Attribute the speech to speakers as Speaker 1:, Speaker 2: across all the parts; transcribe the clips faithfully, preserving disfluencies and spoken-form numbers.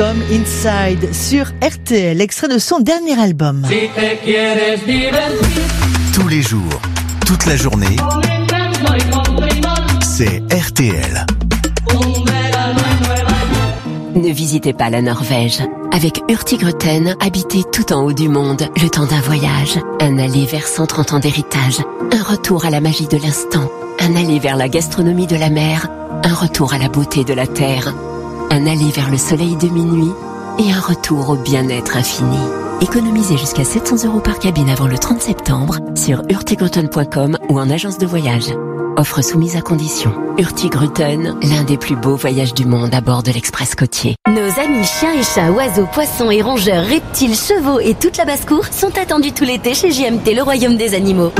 Speaker 1: com, Inside sur R T L, extrait de son dernier album.
Speaker 2: Tous les jours, toute la journée, c'est R T L.
Speaker 3: Ne visitez pas la Norvège. Avec Hurtigruten, habitez tout en haut du monde, le temps d'un voyage. Un aller vers cent trente ans d'héritage. Un retour à la magie de l'instant. Un aller vers la gastronomie de la mer. Un retour à la beauté de la terre. Un aller vers le soleil de minuit. Et un retour au bien-être infini. Économisez jusqu'à sept cents euros par cabine avant le trente septembre sur hurtigruten point com ou en agence de voyage. Offre soumise à condition. Hurtigruten, l'un des plus beaux voyages du monde à bord de l'Express côtier.
Speaker 4: Nos amis chiens et chats, oiseaux, poissons et rongeurs, reptiles, chevaux et toute la basse-cour sont attendus tout l'été chez J M T, le royaume des animaux.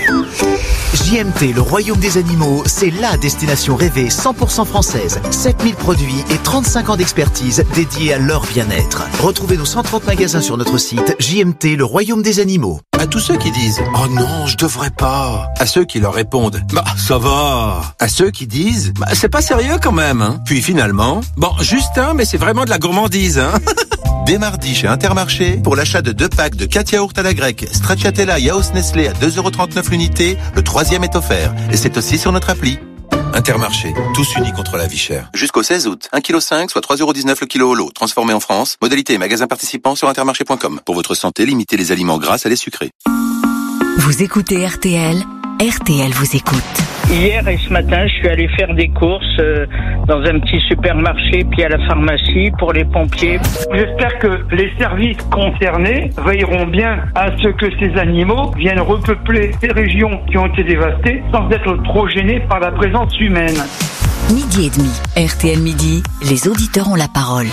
Speaker 2: J M T, le royaume des animaux, c'est la destination rêvée cent pour cent française. sept mille produits et trente-cinq ans d'expertise dédiés à leur bien-être. Retrouvez nos cent trente magasins sur notre site J M T, le royaume des animaux.
Speaker 5: À tous ceux qui disent « Oh non, je devrais pas ». À ceux qui leur répondent « Bah, ça va ». À ceux qui disent bah, « C'est pas sérieux quand même hein ». Puis finalement « Bon, juste un, mais c'est vraiment de la gourmandise hein ».
Speaker 2: Dès mardi chez Intermarché, pour l'achat de deux packs de quatre yaourts à la grecque, Stracciatella Yaourt Nestlé à deux euros trente-neuf l'unité, le troisième est offert. Et c'est aussi sur notre appli.
Speaker 5: Intermarché, tous unis contre la vie chère.
Speaker 2: Jusqu'au seize août, un virgule cinq kilos, soit trois euros dix-neuf le kilo au lot, transformé en France. Modalité et magasin participant sur intermarché point com. Pour votre santé, limitez les aliments gras à les sucrés.
Speaker 3: Vous écoutez R T L, R T L vous écoute.
Speaker 6: Hier et ce matin, je suis allé faire des courses euh, dans un petit supermarché puis à la pharmacie pour les pompiers.
Speaker 7: J'espère que les services concernés veilleront bien à ce que ces animaux viennent repeupler ces régions qui ont été dévastées sans être trop gênés par la présence humaine.
Speaker 3: Midi et demi, R T L Midi, les auditeurs ont la parole.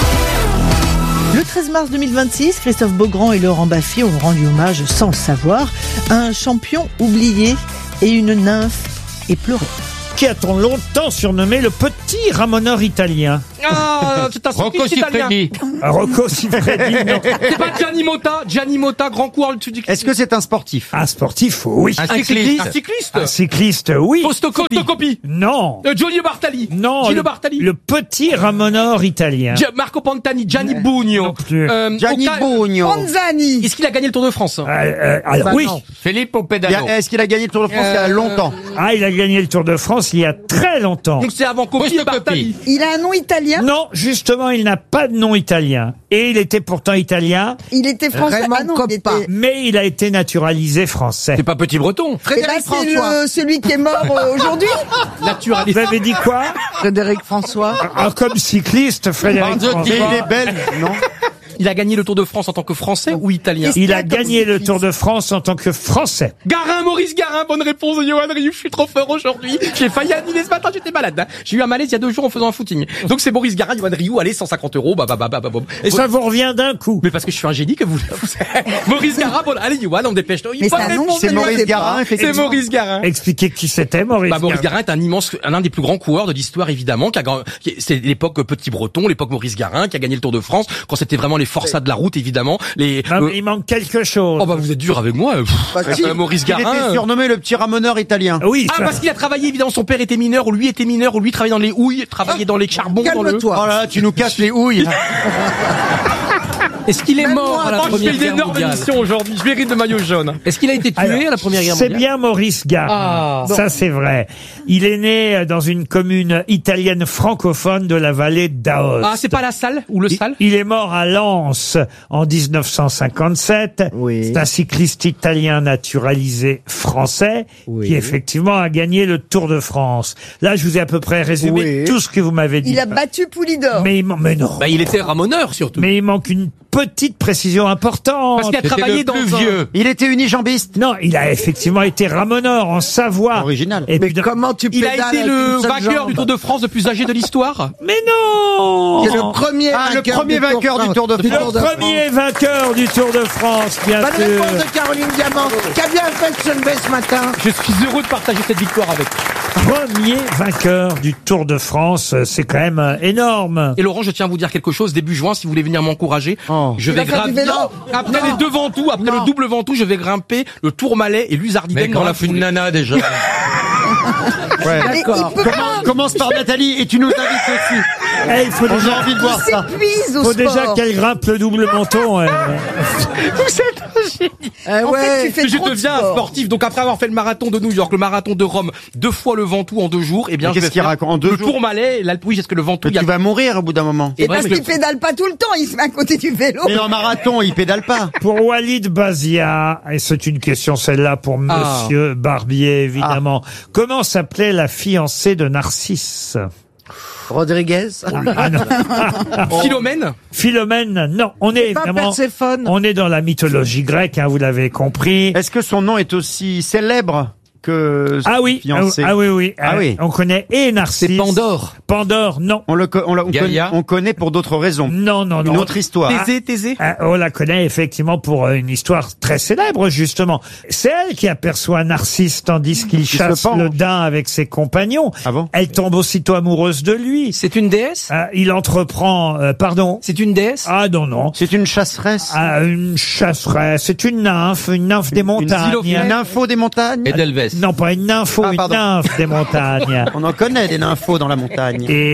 Speaker 1: Le treize mars deux mille vingt-six, Christophe Beaugrand et Laurent Baffy ont rendu hommage, sans le savoir, à un champion oublié et une nymphe éplorée.
Speaker 8: Qui a-t-on longtemps surnommé le petit ramoneur italien?
Speaker 9: Ah, c'est un
Speaker 10: Rocco
Speaker 9: cycliste italien.
Speaker 10: Siffredi.
Speaker 8: Rocco Siffredi, non.
Speaker 9: C'est pas Gianni Motta, Gianni Motta, grand coureur du cyclisme.
Speaker 10: Est-ce que c'est un sportif?
Speaker 8: Un sportif, oui.
Speaker 10: Un
Speaker 9: Un
Speaker 10: cycliste.
Speaker 9: cycliste. Un cycliste.
Speaker 8: Un cycliste, oui.
Speaker 9: Faustocopi. Faustocopi.
Speaker 8: Non.
Speaker 9: Euh, Giulio Bartali.
Speaker 8: Non.
Speaker 9: Gilles
Speaker 8: le,
Speaker 9: Bartali.
Speaker 8: le petit ramoneur italien.
Speaker 9: Gia- Marco Pantani, Gianni Bugno.
Speaker 8: Non plus.
Speaker 9: Euh,
Speaker 10: Gianni
Speaker 9: Oca-
Speaker 10: Bugno.
Speaker 9: Panzani. Est-ce qu'il a gagné le Tour de France?
Speaker 8: Euh, euh, alors,
Speaker 10: Bah
Speaker 8: oui.
Speaker 10: non.
Speaker 9: Philippe
Speaker 10: Il y
Speaker 9: Opedalo.
Speaker 10: a- Est-ce qu'il a gagné le Tour de France il y a
Speaker 9: Euh,
Speaker 10: longtemps?
Speaker 8: Ah, il a gagné le Tour de France il y a très longtemps.
Speaker 9: Donc c'est avant Coppi et Bartali.
Speaker 11: Il a un nom italien.
Speaker 8: Non, justement, il n'a pas de nom italien. Et il était pourtant italien,
Speaker 11: Il était français.
Speaker 10: Raymond
Speaker 11: Ah non, il
Speaker 10: Coppa.
Speaker 11: était...
Speaker 8: mais il a été naturalisé français.
Speaker 9: C'est pas Petit Breton.
Speaker 11: Et là,
Speaker 10: Frédéric
Speaker 11: c'est
Speaker 10: François.
Speaker 11: le, celui qui est mort euh, aujourd'hui.
Speaker 8: Vous
Speaker 9: Naturaliste.
Speaker 8: avez dit quoi?
Speaker 10: Frédéric François.
Speaker 8: Ah, comme cycliste, Frédéric
Speaker 10: Mais
Speaker 8: François.
Speaker 10: il est belge, non?
Speaker 9: Il a gagné le Tour de France en tant que Français ou Italien?
Speaker 8: Il a gagné le Tour de France en tant que Français.
Speaker 9: Garin, Maurice Garin, bonne réponse de Johan Rioux, je suis trop fort aujourd'hui. J'ai failli annuler ce matin, j'étais malade. Hein. J'ai eu un malaise il y a deux jours en faisant un footing. Donc c'est Maurice Garin, Johan Rioux, allez, cent cinquante euros, bah, bah, bah, bah, bah, bah.
Speaker 8: Et ça vous revient d'un coup.
Speaker 9: Mais parce que je suis un génie que vous... Maurice Garin, bon, allez, Johan, on dépêche.
Speaker 11: Mais
Speaker 9: Bonne
Speaker 11: c'est un nom,
Speaker 9: réponse
Speaker 11: c'est
Speaker 9: de Johan.
Speaker 10: Maurice Garin,
Speaker 9: C'est
Speaker 10: effectivement.
Speaker 9: Maurice Garin.
Speaker 8: Expliquez qui c'était, Maurice.
Speaker 9: Bah, Maurice
Speaker 8: Garin.
Speaker 9: Garin est un immense, un des plus grands coureurs de l'histoire, évidemment, qui a, ga- qui- c'est l'époque Petit Breton, l'époque Maurice Garin, qui a gagné le Tour de France, quand c'était vraiment les forçats de la route, évidemment, les,
Speaker 8: Non,
Speaker 9: euh,
Speaker 8: mais il manque quelque chose.
Speaker 9: oh bah, vous êtes dur avec moi, euh,
Speaker 10: Bah,
Speaker 9: pff,
Speaker 10: si.
Speaker 9: euh, Maurice
Speaker 10: Il
Speaker 9: Garin.
Speaker 10: était
Speaker 9: euh,
Speaker 10: surnommé le petit ramoneur italien.
Speaker 8: Oui,
Speaker 9: Ah,
Speaker 8: ça-
Speaker 9: parce qu'il a travaillé, évidemment, son père était mineur, ou lui était mineur, ou lui travaillait dans les houilles, travaillait dans les charbons, dans le...
Speaker 10: Oh là là, tu nous casses les houilles.
Speaker 9: Est-ce qu'il est
Speaker 11: Même
Speaker 9: mort
Speaker 11: moi,
Speaker 9: à la
Speaker 11: oh,
Speaker 9: Première
Speaker 11: je fais une
Speaker 9: Guerre
Speaker 11: énorme
Speaker 9: mondiale
Speaker 11: émission
Speaker 9: aujourd'hui, je mérite de maillot jaune. Est-ce qu'il a été tué
Speaker 8: Alors,
Speaker 9: à la Première Guerre
Speaker 8: c'est
Speaker 9: mondiale?
Speaker 8: bien Maurice Garin.
Speaker 9: Ah.
Speaker 8: Ça, c'est vrai. Il est né dans une commune italienne francophone de la vallée d'Aoste.
Speaker 9: Ah, c'est pas la salle ou le
Speaker 8: Il-
Speaker 9: salle?
Speaker 8: Il est mort à Lens en dix-neuf cent cinquante-sept.
Speaker 10: Oui.
Speaker 8: C'est un cycliste italien naturalisé français
Speaker 10: Oui.
Speaker 8: qui effectivement a gagné le Tour de France. Là, je vous ai à peu près résumé
Speaker 10: Oui.
Speaker 8: tout ce que vous m'avez dit.
Speaker 11: Il a battu Poulidor.
Speaker 8: Mais, il man- mais non.
Speaker 9: Bah, il était ramoneur, surtout.
Speaker 8: Mais il manque une petite précision importante.
Speaker 9: Parce qu'il a travaillé dans un...
Speaker 10: Il était unijambiste.
Speaker 8: Non, il a effectivement été ramoneur en Savoie.
Speaker 10: Original.
Speaker 8: Et puis de-
Speaker 11: Comment tu
Speaker 9: Il a
Speaker 11: pédales
Speaker 9: été
Speaker 11: avec
Speaker 9: le
Speaker 11: une seule
Speaker 9: vainqueur
Speaker 11: jambe
Speaker 9: du Tour de France le plus âgé de l'histoire.
Speaker 8: Mais non.
Speaker 11: C'est le premier
Speaker 10: Ah, le
Speaker 11: vainqueur
Speaker 10: premier
Speaker 11: du Tour
Speaker 10: vainqueur
Speaker 11: de
Speaker 10: du Tour de
Speaker 11: France.
Speaker 10: France.
Speaker 8: Le premier vainqueur du Tour de France, bien
Speaker 11: Bonne
Speaker 8: sûr.
Speaker 11: réponse de Caroline Diamant, qui a bien fait de se lever ce matin.
Speaker 9: Je suis heureux de partager cette victoire avec.
Speaker 8: Premier vainqueur du Tour de France, c'est quand même euh, énorme.
Speaker 9: Et Laurent, je tiens à vous dire quelque chose. Début juin, si vous voulez venir m'encourager,
Speaker 10: Oh.
Speaker 9: je
Speaker 11: Tu
Speaker 9: vais
Speaker 11: vas faire du
Speaker 9: gravir.
Speaker 11: vélo
Speaker 9: Après
Speaker 11: Non.
Speaker 9: les deux Ventous, après
Speaker 11: Non.
Speaker 9: le double Ventoux, je vais grimper le Tourmalet et l'Uzardiden dans la foulée.
Speaker 10: nana déjà. Ouais.
Speaker 11: D'accord.
Speaker 10: Comment- Commence par Nathalie et tu nous invites aussi.
Speaker 8: Eh, il faut
Speaker 10: On
Speaker 8: déjà,
Speaker 10: a envie de voir ça.
Speaker 11: S'épuise au
Speaker 8: faut
Speaker 11: sport.
Speaker 8: déjà qu'elle grimpe le double menton. hein.
Speaker 9: Vous êtes un génie.
Speaker 11: Euh,
Speaker 1: En
Speaker 11: ouais.
Speaker 1: fait, tu fais
Speaker 9: Je
Speaker 1: trop de
Speaker 9: deviens un
Speaker 1: sport.
Speaker 9: sportif. Donc après avoir fait le marathon de New York, le marathon de Rome, deux fois le Ventoux en deux jours, et bien
Speaker 10: Mais
Speaker 9: je
Speaker 10: qu'est-ce
Speaker 9: vais
Speaker 10: qu'il
Speaker 9: faire
Speaker 10: raconte en deux
Speaker 9: le
Speaker 10: jours
Speaker 9: Tourmalet, l'Alpe. Oui, parce que le Ventoux,
Speaker 10: Mais
Speaker 9: il y a
Speaker 10: tu vas mourir au bout d'un moment.
Speaker 11: Et
Speaker 9: Ouais,
Speaker 11: parce
Speaker 9: mais
Speaker 11: qu'il
Speaker 9: le-
Speaker 11: pédale pas tout le temps, il se met à côté du vélo.
Speaker 10: Mais en marathon, il pédale pas.
Speaker 8: Pour Walid Bazia, et c'est une question celle-là pour
Speaker 9: Ah.
Speaker 8: Monsieur Barbier, évidemment. Comment s'appelait la fiancée de Narcisse?
Speaker 11: Rodriguez.
Speaker 8: Ah non.
Speaker 9: Philomène.
Speaker 8: Philomène, non. On est
Speaker 11: Pas
Speaker 8: évidemment,
Speaker 11: Perséphone.
Speaker 8: on est dans la mythologie grecque, hein, vous l'avez compris.
Speaker 10: Est-ce que son nom est aussi célèbre que
Speaker 8: Ah oui, ah,
Speaker 10: fiancé?
Speaker 8: ah oui, oui.
Speaker 10: Ah
Speaker 8: Euh,
Speaker 10: oui.
Speaker 8: On connaît et Narcisse.
Speaker 9: C'est Pandore.
Speaker 8: Pandore, non.
Speaker 10: On le co- on, l'a- on
Speaker 9: Gaïa.
Speaker 10: connaît, on connaît pour d'autres raisons.
Speaker 8: Non, non, non.
Speaker 10: Une autre histoire.
Speaker 9: Thésée, Thésée.
Speaker 8: Ah, on la connaît effectivement pour euh, une histoire très célèbre, justement. C'est elle qui aperçoit Narcisse tandis qu'il
Speaker 10: se
Speaker 8: chasse
Speaker 10: penche.
Speaker 8: le daim avec ses compagnons.
Speaker 10: Ah bon
Speaker 8: Elle tombe aussitôt amoureuse de lui.
Speaker 9: C'est une déesse.
Speaker 8: Ah, il entreprend... euh, pardon.
Speaker 9: C'est une déesse.
Speaker 8: Ah non, non.
Speaker 10: C'est une chasseresse.
Speaker 8: Ah, une chasseresse. C'est une nymphe, une nymphe des
Speaker 10: Une,
Speaker 8: montagnes.
Speaker 10: xylophone. Une info des montagnes.
Speaker 5: Edelweiss.
Speaker 8: Non, pas une nympho,
Speaker 10: Ah,
Speaker 8: une
Speaker 10: pardon.
Speaker 8: nymphe des montagnes.
Speaker 10: On en connaît des nymphos dans la montagne.
Speaker 8: Et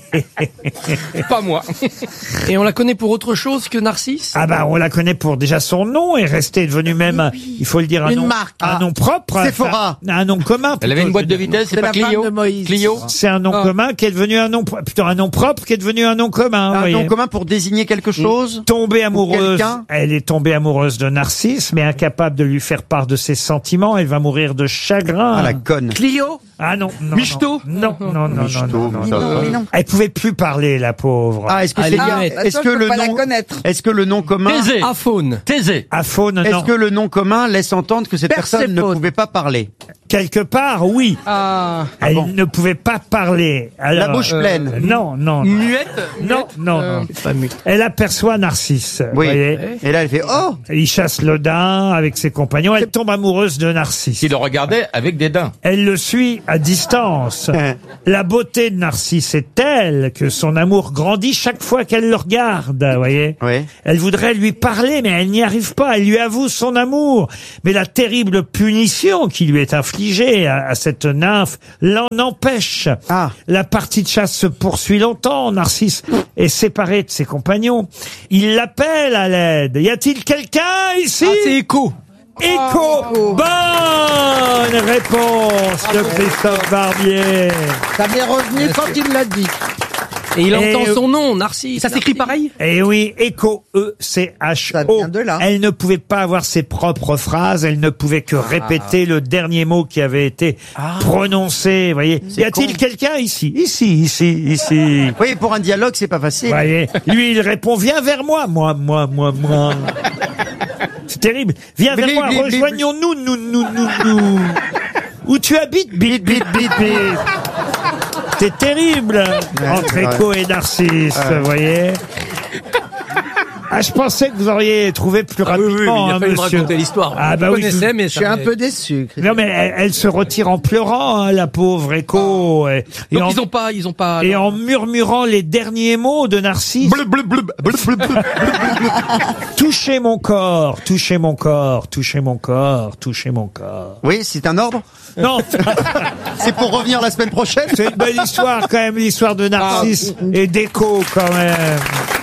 Speaker 9: Pas moi. Et on la connaît pour autre chose que Narcisse.
Speaker 8: ah bah on la connaît pour déjà son nom et resté devenu même, il faut le dire, un
Speaker 11: Une
Speaker 8: nom,
Speaker 11: marque.
Speaker 8: un
Speaker 10: Ah.
Speaker 8: nom propre,
Speaker 10: Sephora.
Speaker 8: un, un nom commun.
Speaker 5: Elle avait
Speaker 8: plutôt,
Speaker 5: une boîte
Speaker 8: je
Speaker 5: de
Speaker 8: veux dire.
Speaker 5: vitesse, c'est
Speaker 11: C'est
Speaker 5: pas
Speaker 11: la femme
Speaker 5: Clio
Speaker 11: de Moïse.
Speaker 5: Clio
Speaker 8: C'est un nom
Speaker 9: Ah.
Speaker 8: commun qui est devenu un nom, pro- plutôt un nom propre qui est devenu un nom commun. vous
Speaker 10: Un
Speaker 8: voyez.
Speaker 10: nom commun pour désigner quelque chose.
Speaker 8: Tombée amoureuse,
Speaker 10: quelqu'un
Speaker 8: elle est tombée amoureuse de Narcisse, mais incapable de lui faire part de ses sentiments, elle va mourir de chagrin.
Speaker 10: Ah, la conne.
Speaker 11: Clio.
Speaker 8: Ah non, non,
Speaker 9: Michto.
Speaker 8: non, non, non, non,
Speaker 10: Michto,
Speaker 8: non, non,
Speaker 11: Mais
Speaker 8: non.
Speaker 11: non, mais non.
Speaker 8: Elle pouvait plus parler, la pauvre.
Speaker 10: Ah, est-ce que
Speaker 9: Ah,
Speaker 10: c'est
Speaker 9: les
Speaker 10: bien
Speaker 9: gars,
Speaker 11: bah,
Speaker 10: Est-ce
Speaker 11: ça,
Speaker 10: que
Speaker 11: je peux
Speaker 10: le
Speaker 11: pas la
Speaker 10: nom
Speaker 11: connaître.
Speaker 10: Est-ce que le nom commun
Speaker 5: Thésée.
Speaker 9: Aphone.
Speaker 5: Thésée.
Speaker 8: À faune, non.
Speaker 10: Est-ce que le nom commun laisse entendre que cette personne ne
Speaker 11: Perséphone.
Speaker 10: pouvait pas parler?
Speaker 8: Quelque part, oui.
Speaker 9: Ah.
Speaker 8: Elle
Speaker 10: bon
Speaker 8: ne pouvait pas parler. Alors,
Speaker 10: La bouche
Speaker 8: euh,
Speaker 10: pleine.
Speaker 8: Non, non. non.
Speaker 9: Muette.
Speaker 8: Non, non,
Speaker 9: Euh,
Speaker 8: non. Elle aperçoit Narcisse. vous
Speaker 10: Oui.
Speaker 8: voyez.
Speaker 10: Et là, elle fait oh.
Speaker 8: Il chasse le daim avec ses compagnons. Elle tombe amoureuse de Narcisse.
Speaker 5: Qui le regardait avec dédain.
Speaker 8: Elle le suit à distance. La beauté de Narcisse est telle que son amour grandit chaque fois qu'elle le regarde. Vous voyez.
Speaker 10: Oui.
Speaker 8: Elle voudrait lui parler, mais elle n'y arrive pas. Elle lui avoue son amour. Mais la terrible punition qui lui est infligée à, à cette nymphe l'en empêche.
Speaker 10: Ah.
Speaker 8: La partie de chasse se poursuit longtemps. Narcisse est séparé de ses compagnons. Il l'appelle à l'aide. Y a-t-il quelqu'un ici?
Speaker 9: Ah, c'est Echo.
Speaker 8: Écho. Bonne réponse de Christophe Barbier.
Speaker 11: Ça m'est revenu quand il l'a dit.
Speaker 9: Et il
Speaker 8: Et-
Speaker 9: entend son nom, Narcisse. Ça s'écrit pareil.
Speaker 8: Eh oui, Écho, E C H
Speaker 11: Ça
Speaker 8: O.
Speaker 11: vient de là.
Speaker 8: Elle ne pouvait pas avoir ses propres phrases, elle ne pouvait que répéter le dernier mot qui avait été prononcé. Vous voyez, y a-t-il
Speaker 10: con.
Speaker 8: quelqu'un ici? Ici, ici, ici.
Speaker 10: Oui, pour un dialogue, c'est pas facile.
Speaker 8: Vous voyez, lui, il répond, viens vers moi, moi, moi, moi, moi. C'est terrible. Viens vers
Speaker 10: Blip,
Speaker 8: moi,
Speaker 10: blip, blip.
Speaker 8: rejoignons-nous, nous, nous, nous, nous. Où tu habites, bit, bit, bit, bit. C'est terrible entre
Speaker 10: c'est vrai.
Speaker 8: Écho et Narcisse, vous voyez. Ah, je pensais que vous auriez trouvé plus
Speaker 9: Ah oui, oui,
Speaker 8: rapidement,
Speaker 9: il a
Speaker 8: hein,
Speaker 9: fallu me
Speaker 8: monsieur.
Speaker 9: raconter l'histoire.
Speaker 8: Ah bah
Speaker 9: Je
Speaker 8: oui,
Speaker 9: connaissais,
Speaker 8: je-
Speaker 9: mais
Speaker 11: Je suis
Speaker 9: ça
Speaker 11: un
Speaker 9: m'est-
Speaker 11: peu déçu.
Speaker 8: Non mais elle, elle se retire en pleurant, hein, la pauvre Écho, et, et
Speaker 9: Donc
Speaker 8: en,
Speaker 9: ils ont pas, ils ont pas.
Speaker 8: et en murmurant les derniers mots de Narcisse.
Speaker 10: Blub, blub, blub, blub, blub, blub.
Speaker 8: Touchez mon corps, touchez mon corps, touchez mon corps, touchez mon corps.
Speaker 10: Oui, c'est un ordre.
Speaker 8: Non,
Speaker 10: C'est pour revenir la semaine prochaine.
Speaker 8: c'est une belle histoire quand même, l'histoire de Narcisse et d'Écho quand même.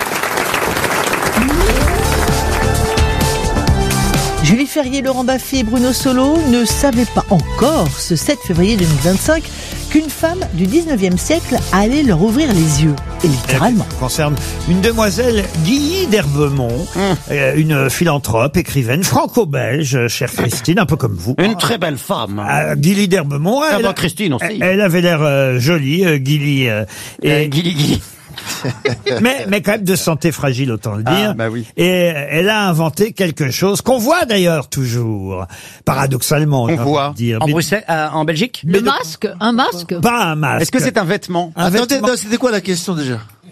Speaker 1: Julie Ferrier, Laurent Baffy et Bruno Solo ne savaient pas encore, ce sept février deux mille vingt-cinq, qu'une femme du dix-neuvième siècle allait leur ouvrir les yeux. Et littéralement.
Speaker 8: Ça concerne une demoiselle, Guilly d'Herbemont, euh, une philanthrope, écrivaine franco-belge, chère Christine, un peu comme vous.
Speaker 10: Une très belle femme.
Speaker 8: Ah, Guilly d'Herbemont,
Speaker 10: Ah
Speaker 8: elle,
Speaker 10: bah, Christine aussi.
Speaker 8: elle, elle avait l'air euh, jolie, euh, Guilly, euh, et,
Speaker 10: Et Guili Guili.
Speaker 8: mais, mais quand même de santé fragile, autant le dire.
Speaker 10: Ah, bah oui.
Speaker 8: Et elle a inventé quelque chose qu'on voit d'ailleurs toujours, paradoxalement. j'ai envie de
Speaker 10: voit.
Speaker 8: dire.
Speaker 10: En
Speaker 8: Mais-
Speaker 10: Bruxelles, euh, en Belgique.
Speaker 8: mais
Speaker 12: Le
Speaker 8: de-
Speaker 12: masque, un masque.
Speaker 8: Pas un masque.
Speaker 10: Est-ce que c'est un vêtement?
Speaker 8: Un
Speaker 13: Attendez,
Speaker 8: vêtement.
Speaker 13: non, c'était quoi la question déjà?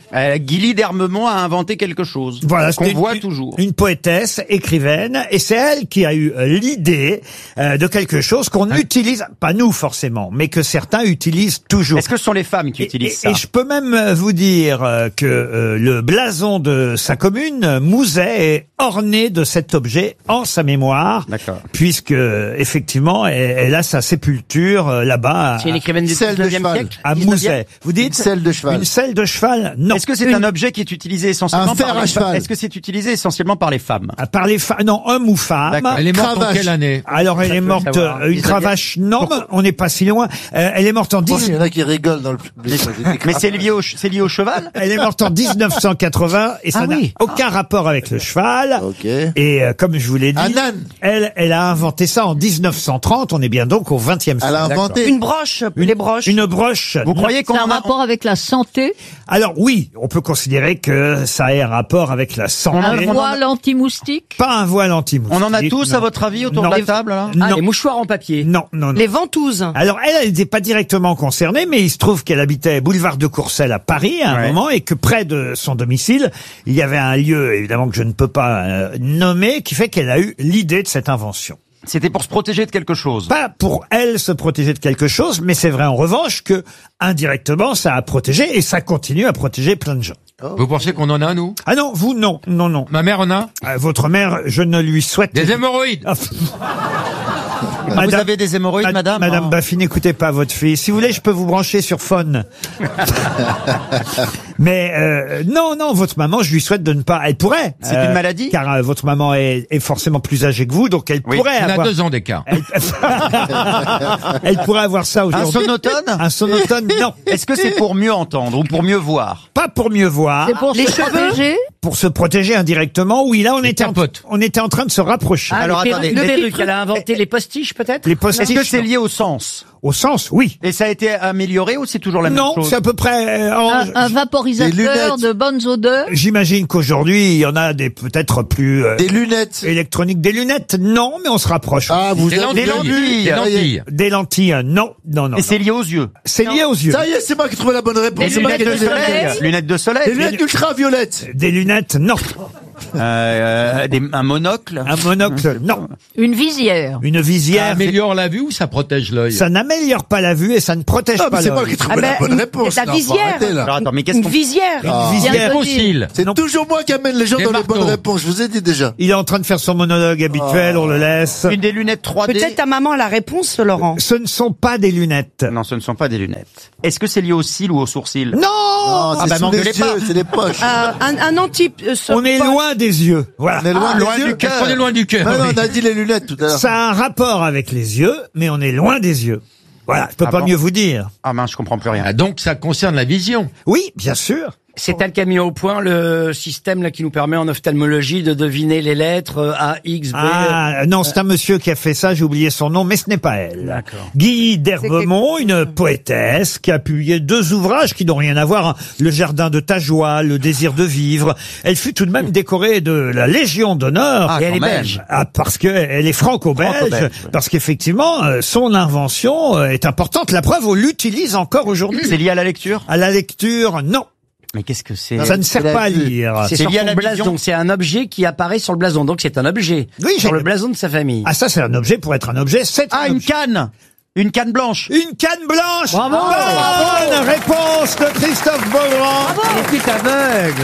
Speaker 10: Euh, Gilly d'Ermemont a inventé quelque chose.
Speaker 8: Voilà,
Speaker 10: qu'on
Speaker 8: c'était
Speaker 10: voit
Speaker 8: une,
Speaker 10: toujours.
Speaker 8: Une poétesse, écrivaine, et c'est elle qui a eu euh, l'idée euh, de quelque chose qu'on utilise, pas nous forcément, mais que certains utilisent toujours.
Speaker 10: Est-ce que ce sont les femmes qui
Speaker 8: Et,
Speaker 10: utilisent
Speaker 8: et-
Speaker 10: ça
Speaker 8: et je peux même euh, vous dire euh, que euh, le blason de sa commune, euh, Mouzet, est orné de cet objet en sa mémoire,
Speaker 10: D'accord.
Speaker 8: puisque euh, effectivement, elle, elle a sa sépulture euh, là-bas. à-
Speaker 9: C'est une écrivaine du
Speaker 12: Selle de
Speaker 9: dix-neuvième
Speaker 12: cheval.
Speaker 9: siècle.
Speaker 8: à
Speaker 9: dix-neuvième.
Speaker 8: Mouzet. Vous dites
Speaker 12: Une selle de cheval.
Speaker 8: Une selle de cheval? Non.
Speaker 10: Est-ce que c'est un objet qui est utilisé essentiellement
Speaker 12: Un fer
Speaker 10: par
Speaker 12: à
Speaker 10: les
Speaker 12: cheval.
Speaker 10: femmes? Est-ce que c'est utilisé essentiellement par les femmes?
Speaker 8: À part les femmes, non, homme ou femme.
Speaker 10: D'accord.
Speaker 13: Elle est morte en
Speaker 12: Cravache.
Speaker 13: quelle année?
Speaker 8: Alors elle est
Speaker 9: peut
Speaker 8: morte,
Speaker 9: savoir.
Speaker 8: euh, une
Speaker 9: Les
Speaker 8: cravache, non, mais on n'est pas si loin. Euh, elle est morte en
Speaker 12: Bon,
Speaker 8: dix.
Speaker 12: il y en a qui rigolent dans le public.
Speaker 10: Mais c'est lié au, ch- c'est lié au cheval?
Speaker 8: Elle est morte en dix-neuf cent quatre-vingts et ça
Speaker 10: Ah
Speaker 8: n'a
Speaker 10: oui.
Speaker 8: aucun rapport avec le cheval.
Speaker 12: Ok.
Speaker 8: Et euh, comme je vous l'ai dit,
Speaker 12: Un âne.
Speaker 8: elle, elle a inventé ça en dix-neuf cent trente. On est bien donc au vingtième siècle.
Speaker 12: Elle a inventé.
Speaker 11: Une broche, les broches.
Speaker 8: Une broche.
Speaker 10: Vous croyez qu'on
Speaker 14: C'est un
Speaker 10: en a-
Speaker 14: rapport avec la santé?
Speaker 8: Alors oui, on peut considérer que ça ait un rapport avec la santé.
Speaker 14: Un voile anti-moustique?
Speaker 8: Pas un voile anti-moustique.
Speaker 10: On en a tous,
Speaker 8: non.
Speaker 10: à votre avis, autour
Speaker 8: Non.
Speaker 10: de la table, là?
Speaker 8: Non.
Speaker 9: Ah, les mouchoirs en papier.
Speaker 8: Non, non, non.
Speaker 11: Les ventouses.
Speaker 8: Alors elle, elle n'était pas directement concernée, mais il se trouve qu'elle habitait boulevard de Courcelles à Paris à un
Speaker 10: Ouais.
Speaker 8: moment et que près de son domicile, il y avait un lieu, évidemment que je ne peux pas euh, nommer, qui fait qu'elle a eu l'idée de cette invention.
Speaker 10: C'était pour se protéger de quelque chose.
Speaker 8: Pas pour elle se protéger de quelque chose, mais c'est vrai en revanche que indirectement ça a protégé et ça continue à protéger plein de gens.
Speaker 13: Vous pensez qu'on en a, nous?
Speaker 8: Ah non, vous non, non, non.
Speaker 13: Ma mère en a?
Speaker 8: Euh, votre mère, je ne lui souhaite...
Speaker 13: Des hémorroïdes.
Speaker 8: Ah,
Speaker 10: Ah, vous avez des hémorroïdes,
Speaker 8: Mad-
Speaker 10: madame?
Speaker 8: Madame
Speaker 10: Ah.
Speaker 8: Baffy, n'écoutez pas votre fille. Si vous voulez, je peux vous brancher sur phone. Mais euh, non, non, votre maman, je lui souhaite de ne pas... Elle pourrait.
Speaker 10: C'est une maladie?
Speaker 8: Car euh, votre maman est, est forcément plus âgée que vous, donc elle
Speaker 10: Oui,
Speaker 8: pourrait
Speaker 13: On a
Speaker 8: avoir...
Speaker 13: deux ans d'écart.
Speaker 8: Elle... elle pourrait avoir ça
Speaker 10: Un
Speaker 8: aujourd'hui.
Speaker 10: sonotone?
Speaker 8: Un sonotone, non.
Speaker 10: Est-ce que c'est pour mieux entendre ou pour mieux voir?
Speaker 8: Pas pour mieux voir.
Speaker 14: C'est pour
Speaker 11: Les
Speaker 14: se
Speaker 11: cheveux
Speaker 14: protéger?
Speaker 8: Pour se protéger indirectement. Oui, là, on était, en...
Speaker 13: capotes.
Speaker 8: on était en train de se rapprocher.
Speaker 9: Ah,
Speaker 10: Alors,
Speaker 9: les
Speaker 10: attendez.
Speaker 9: perruques,
Speaker 10: Les
Speaker 9: les perruques. Elle a inventé les postiches, peut-être?
Speaker 8: Les
Speaker 10: Est-ce
Speaker 8: postiches,
Speaker 10: que c'est
Speaker 8: non.
Speaker 10: lié au sens?
Speaker 8: Au sens, oui.
Speaker 10: Et ça a été amélioré ou c'est toujours la
Speaker 8: Non,
Speaker 10: même chose?
Speaker 8: c'est à peu près... euh, en-
Speaker 14: Un, un
Speaker 12: Des
Speaker 14: vaporisateur
Speaker 12: lunettes.
Speaker 14: de bonnes odeurs?
Speaker 8: J'imagine qu'aujourd'hui, il y en a des peut-être plus euh,
Speaker 12: Des lunettes.
Speaker 8: électroniques. Des lunettes, non, mais on se rapproche.
Speaker 12: Ah, vous
Speaker 13: Des
Speaker 12: avez...
Speaker 13: lentilles. Des lentilles.
Speaker 8: Des lentilles, euh, non, non, non.
Speaker 10: Et c'est
Speaker 8: non.
Speaker 10: lié aux yeux?
Speaker 8: C'est lié aux yeux.
Speaker 12: Ça y est, c'est moi qui ai trouvé la bonne réponse.
Speaker 10: Des
Speaker 12: C'est moi
Speaker 10: lunettes
Speaker 12: qui ai
Speaker 10: de
Speaker 12: trouvé la
Speaker 10: soleil?
Speaker 12: réponse.
Speaker 10: Lunettes de
Speaker 12: Des
Speaker 10: soleil?
Speaker 12: lunettes ultraviolettes.
Speaker 8: Des lunettes, non.
Speaker 10: Euh, des- un monocle?
Speaker 8: Un monocle, non.
Speaker 14: Une visière?
Speaker 8: Une
Speaker 13: Ça
Speaker 8: visière,
Speaker 13: améliore la vue ou ça protège l'œil?
Speaker 8: ça n'améliore pas la vue et ça ne protège
Speaker 12: Ah, mais
Speaker 8: pas
Speaker 12: c'est moi qui
Speaker 8: l'œil.
Speaker 12: ai trouvé
Speaker 11: Ah
Speaker 12: la
Speaker 11: ben,
Speaker 12: bonne
Speaker 11: une-
Speaker 12: réponse.
Speaker 11: la
Speaker 12: là, faut
Speaker 11: visière.
Speaker 12: arrêter, là.
Speaker 10: Alors attends, mais qu'est-ce
Speaker 11: Une
Speaker 10: qu'on...
Speaker 11: visière.
Speaker 8: Une
Speaker 14: Bien
Speaker 8: visière.
Speaker 14: connu.
Speaker 13: Fossile.
Speaker 12: C'est
Speaker 8: Non.
Speaker 12: toujours moi qui amène les gens
Speaker 13: Des
Speaker 12: dans les
Speaker 13: marteaux.
Speaker 12: bonnes réponses. Je vous ai dit déjà.
Speaker 8: Il est en train de faire son monologue habituel, on le laisse.
Speaker 10: Une des lunettes trois D?
Speaker 11: Peut-être ta maman a la réponse, Laurent.
Speaker 8: Ce ne sont pas des lunettes.
Speaker 10: Non, ce ne sont pas des lunettes. Est-ce que c'est lié aux cils ou aux sourcils?
Speaker 8: Non,
Speaker 12: Non,
Speaker 10: Ah
Speaker 12: c'est
Speaker 10: bah,
Speaker 12: sous les
Speaker 10: m'engueulez
Speaker 12: yeux,
Speaker 10: pas.
Speaker 12: c'est les poches.
Speaker 11: Euh, un, un anti. euh,
Speaker 8: On est
Speaker 11: poche.
Speaker 8: loin des yeux. Voilà.
Speaker 12: On est loin,
Speaker 10: Ah,
Speaker 12: des
Speaker 10: loin
Speaker 12: yeux.
Speaker 10: du cœur.
Speaker 13: On est loin du cœur.
Speaker 12: Non, non,
Speaker 13: oui.
Speaker 12: on a dit les lunettes tout à l'heure.
Speaker 8: Ça a un rapport avec les yeux, mais on est loin des yeux. Voilà, je peux
Speaker 10: Ah
Speaker 8: pas
Speaker 10: bon
Speaker 8: mieux vous dire.
Speaker 10: Ah mince, je comprends plus rien.
Speaker 13: Ah, donc ça concerne la vision.
Speaker 8: Oui, bien sûr.
Speaker 9: C'est elle qui a mis au point le système là qui nous permet en ophtalmologie de deviner les lettres euh, A, X, B.
Speaker 8: Ah, non, c'est un monsieur qui a fait ça, j'ai oublié son nom, mais ce n'est pas elle.
Speaker 9: D'accord.
Speaker 8: Guy d'Herbemont, une poétesse qui a publié deux ouvrages qui n'ont rien à voir, hein. Le jardin de ta joie, Le désir de vivre. Elle fut tout de même décorée de la Légion d'honneur.
Speaker 10: Ah,
Speaker 9: Et elle
Speaker 10: quand
Speaker 9: est
Speaker 10: même.
Speaker 9: belge.
Speaker 8: Ah, parce que elle est franco-belge,
Speaker 10: Franco-belge, ouais.
Speaker 8: parce qu'effectivement, euh, son invention euh, est importante. La preuve, on l'utilise encore aujourd'hui.
Speaker 10: C'est lié à la lecture?
Speaker 8: À la lecture, non.
Speaker 10: Mais qu'est-ce que c'est?
Speaker 8: Ça ne sert
Speaker 12: la
Speaker 8: pas à
Speaker 12: vue.
Speaker 8: lire.
Speaker 9: C'est
Speaker 10: C'est
Speaker 9: sur
Speaker 10: lié à
Speaker 9: son
Speaker 10: la
Speaker 9: blason,
Speaker 10: vision.
Speaker 9: donc c'est un objet qui apparaît sur le blason. Donc c'est un objet.
Speaker 8: Oui,
Speaker 9: sur
Speaker 8: j'ai-
Speaker 9: le blason de sa famille.
Speaker 8: Ah, ça, c'est un objet pour être un objet. C'est
Speaker 10: Ah,
Speaker 8: un
Speaker 10: une
Speaker 8: objet.
Speaker 10: canne! Une canne blanche!
Speaker 8: Une canne blanche.
Speaker 9: Bravo.
Speaker 8: Bonne réponse de Christophe Beaugrand.
Speaker 9: Elle est aveugle.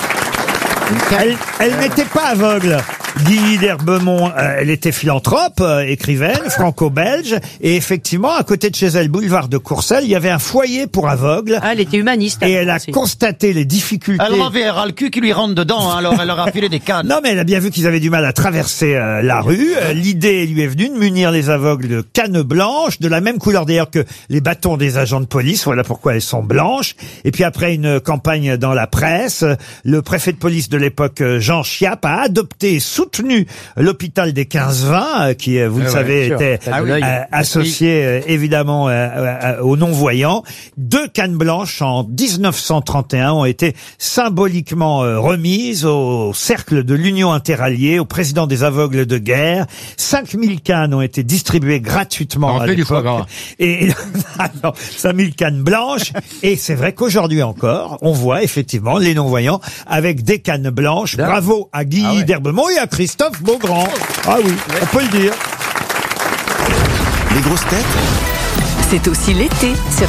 Speaker 8: Elle, elle n'était pas aveugle. Guy d'Herbemont, euh, elle était philanthrope, euh, écrivaine, franco-belge, et effectivement, à côté de chez elle, boulevard de Courcelles, il y avait un foyer pour aveugles,
Speaker 11: Ah, elle était humaniste.
Speaker 8: et elle a
Speaker 11: aussi.
Speaker 8: constaté les difficultés.
Speaker 10: Elle avait ras le cul qui lui rentre dedans, hein, alors elle leur a filé des cannes.
Speaker 8: Non, mais elle a bien vu qu'ils avaient du mal à traverser euh, la rue. Euh, L'idée lui est venue de munir les aveugles de cannes blanches, de la même couleur d'ailleurs que les bâtons des agents de police. Voilà pourquoi elles sont blanches. Et puis après une campagne dans la presse, euh, le préfet de police de l'époque, euh, Jean Chiappe, a adopté sous soutenu l'hôpital des quinze vingt, euh, qui, euh, vous
Speaker 13: Ah
Speaker 8: le
Speaker 13: ouais,
Speaker 8: savez,
Speaker 13: sûr.
Speaker 8: était
Speaker 13: Ah oui.
Speaker 8: euh, associé euh, évidemment euh, euh, aux non-voyants. Deux cannes blanches en dix-neuf cent trente et un ont été symboliquement euh, remises au cercle de l'Union interalliée, au président des aveugles de guerre. cinq mille cannes ont été distribuées gratuitement
Speaker 13: On
Speaker 8: à
Speaker 13: fait du foie
Speaker 8: l'époque.
Speaker 13: gras.
Speaker 8: Et ah non, cinq mille cannes blanches. Et c'est vrai qu'aujourd'hui encore, on voit effectivement les non-voyants avec des cannes blanches. Bravo à Guy
Speaker 13: Ah ouais.
Speaker 8: d'Herbemont et à Christophe Beaugrand. Ah oui, on peut le dire.
Speaker 2: Les grosses têtes
Speaker 3: C'est aussi l'été sur